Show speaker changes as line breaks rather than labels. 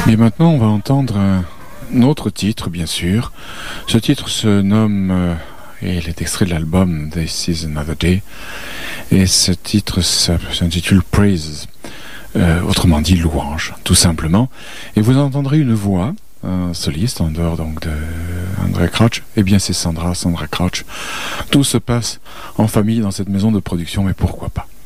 Et maintenant, on va entendre un autre titre, bien sûr. Ce titre se nomme, et il est extrait de l'album This Is Another Day, et ce titre s'intitule Praises, autrement dit louange, tout simplement. Et vous entendrez une voix, un soliste, en dehors donc de André Crouch. Eh bien, c'est Sandra Crouch. Tout se passe en famille dans cette maison de production, mais pourquoi pas.